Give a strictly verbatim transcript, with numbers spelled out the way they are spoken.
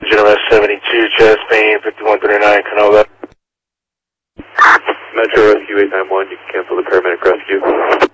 G N M S seventy-two, chest pain, fifty-one thirty-nine, Canova. Metro Rescue eight nine one, you can cancel the paramedic rescue.